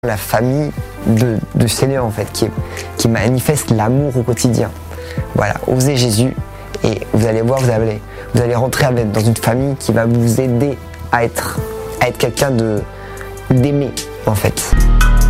La famille de Seigneur en fait, qui manifeste l'amour au quotidien. Voilà, osez Jésus et vous allez voir, vous allez rentrer dans une famille qui va vous aider à être quelqu'un d'aimer en fait.